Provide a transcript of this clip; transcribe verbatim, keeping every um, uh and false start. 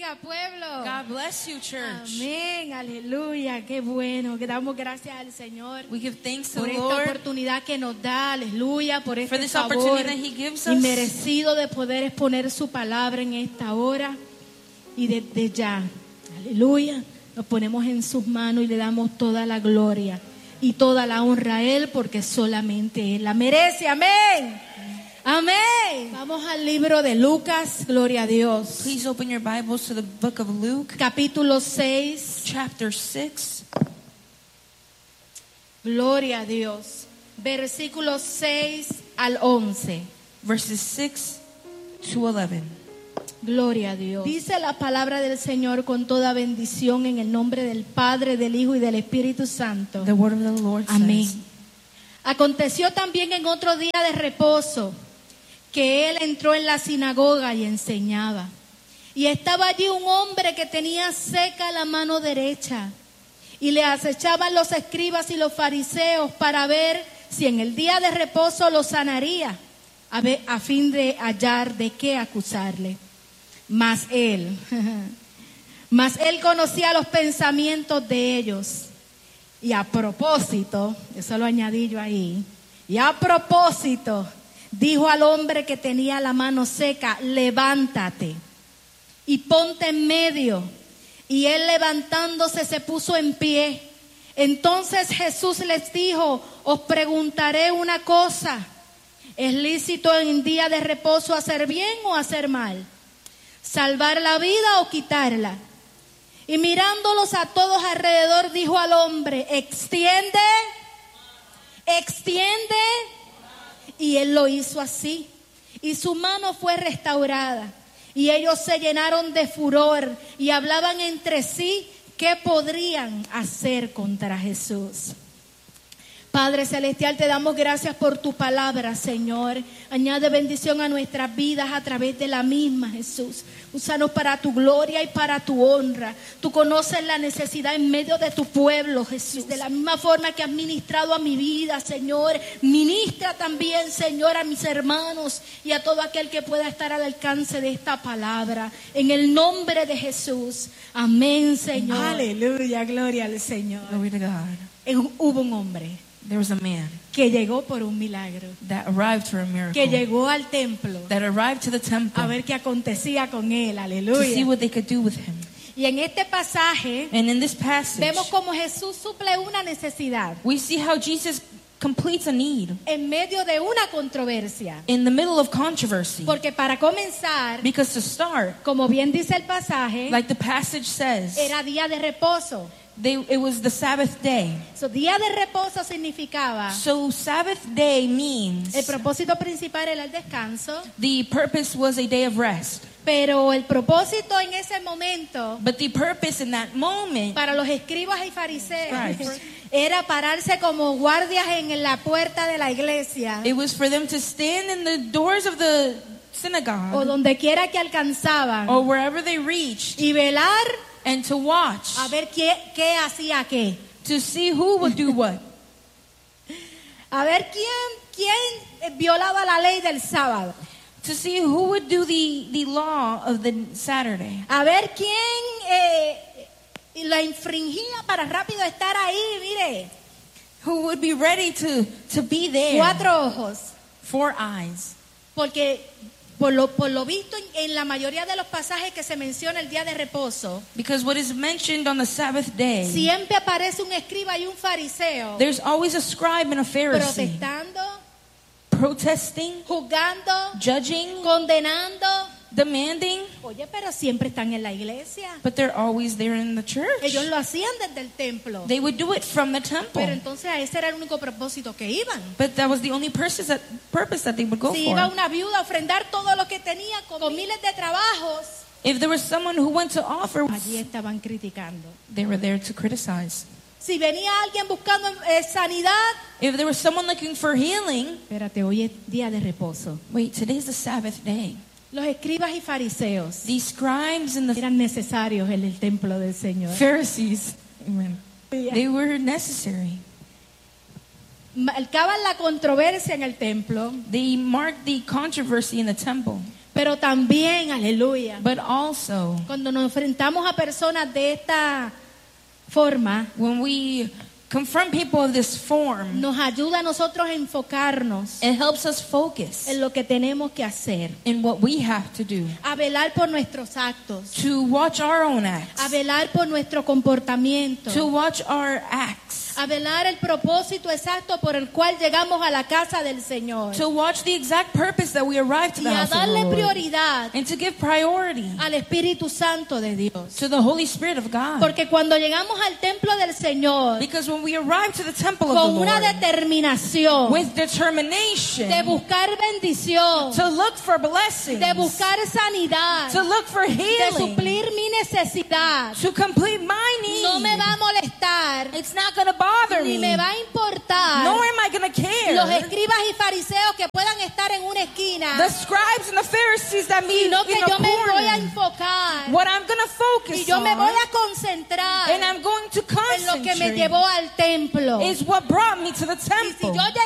bendiga, pueblo. God bless you, church. Amén, aleluya, qué bueno. Que damos gracias al Señor We give thanks to por the esta Lord oportunidad que nos da, aleluya, por for este this favor opportunity that He gives us. inmerecido de poder exponer su palabra en esta hora. Y desde ya, aleluya, nos ponemos en sus manos y le damos toda la gloria y toda la honra a Él, porque solamente Él la merece. Amén. Amén. Vamos al libro de Lucas, gloria a Dios. Please open your Bibles to the book of Luke, Capítulo seis, chapter six, gloria a Dios. Versículos seis al once. verses six to eleven. Gloria a Dios. Dice la palabra del Señor con toda bendición en el nombre del Padre, del Hijo y del Espíritu Santo. The word of the Lord Amén. says, Aconteció también en otro día de reposo que él entró en la sinagoga y enseñaba. Y estaba allí un hombre que tenía seca la mano derecha. Y le acechaban los escribas y los fariseos para ver si en el día de reposo lo sanaría, a, ver, a fin de hallar de qué acusarle. Mas él, mas él conocía los pensamientos de ellos. Y a propósito, eso lo añadí yo ahí, y a propósito, dijo al hombre que tenía la mano seca, levántate y ponte en medio. Y él levantándose se puso en pie. Entonces Jesús les dijo, os preguntaré una cosa, ¿es lícito en día de reposo hacer bien o hacer mal? ¿Salvar la vida o quitarla? Y mirándolos a todos alrededor, dijo al hombre, extiende, extiende. Y él lo hizo así. Y su mano fue restaurada. Y ellos se llenaron de furor y hablaban entre sí qué podrían hacer contra Jesús. Padre Celestial, te damos gracias por tu palabra, Señor. Añade bendición a nuestras vidas a través de la misma, Jesús. Úsanos para tu gloria y para tu honra. Tú conoces la necesidad en medio de tu pueblo, Jesús. De la misma forma que has ministrado a mi vida, Señor, ministra también, Señor, a mis hermanos y a todo aquel que pueda estar al alcance de esta palabra. En el nombre de Jesús. Amén, Señor. Aleluya, gloria al Señor. Glory to God. Eh, Hubo un hombre There was a man que llegó por un milagro, that arrived for a miracle, que llegó al templo that arrived to the temple a ver qué acontecía con él, to see aleluya. what they could do with him. Y en este pasaje And in this passage, vemos como Jesús suple una necesidad we see how Jesus completes a need en medio de una controversia. in the middle of controversy. Porque para comenzar, Because to start, como bien dice el pasaje, like the passage says, era día de reposo. they, it was the Sabbath day. So, día de reposo significaba, So Sabbath day means el propósito principal era el descanso, the purpose was a day of rest. pero el propósito en ese momento But the purpose in that moment para los escribas y fariseos Right. era pararse como guardias en la puerta de la iglesia it was for them to stand in the doors of the o synagogue donde quiera que alcanzaban or wherever they reached y velar and to watch a ver qué, qué hacía qué, to see who would do what, a ver quién, quién violaba la ley del sábado, to see who would do the, the law of the Saturday, a ver quién eh, la infringía para rápido estar ahí, mire, who would be ready to, to be there. cuatro ojos, Four eyes. porque por lo, por lo visto en, en la mayoría de los pasajes que se menciona el día de reposo, Because what is mentioned on the Sabbath day, siempre aparece un escriba y un fariseo there's always a scribe and a Pharisee protestando, protesting, juzgando, judging, condenando. demanding, Oye, pero siempre están en la iglesia. but they're always there in the church. Ellos lo hacían desde el templo. They would do it from the Pero temple. entonces a ese era el único propósito que iban. But that was the only purpose that, purpose that they would go Si iba for. una viuda a ofrendar todo lo que tenía con, con miles de trabajos, If there was someone who went to offer, allí estaban criticando. they were there to criticize. Si venía alguien buscando eh, sanidad, If there was someone looking for healing, espérate, hoy es día de reposo. wait, today's the Sabbath day. Los escribas y fariseos The scribes and the eran necesarios en el templo del Señor. Pharisees, amen, they were necessary. Marcaban la controversia en el templo, They marked the controversy in the temple Pero también, aleluya, But also, cuando nos enfrentamos a personas de esta forma, when we confront people of this form, nos ayuda a nosotros a enfocarnos it helps us focus en lo que tenemos que hacer, in what we have to do, a velar por nuestros actos, to watch our own a acts, velar por nuestro comportamiento, to watch our acts, a velar el propósito exacto por el cual llegamos a la casa del Señor to watch the exact purpose that we arrive to y the a house of the darle Lord, prioridad and to give priority al Espíritu Santo de Dios. to the Holy Spirit of God. Porque cuando llegamos al templo del Señor Because when we arrive to the temple of con the una Lord determinación with determination de buscar bendición, to look for blessings, de buscar sanidad, to look for de healing, suplir mi necesidad, to complete my need, no me va a molestar it's not going to bother ni me, me va a importar nor am I going to care. los escribas y fariseos que puedan estar en una esquina, The scribes and the Pharisees that meet sino que in a yo me voy a corner. enfocar What I'm going to focus y yo me on, voy a concentrar and I'm going to en lo que me concentrate, llevó al templo. is what brought me to the Y si temple. yo